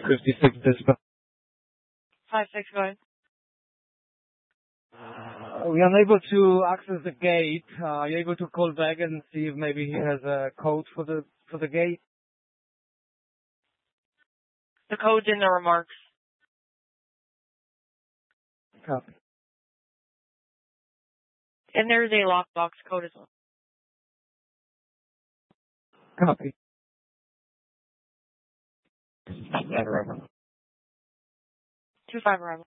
56 dispatch. 5-6, go ahead. We're unable to access the gate. Are you able to call back and see if maybe he has a code for the gate? The code's in the remarks. Copy. And there's a lockbox code as well. Copy. 25 arrival.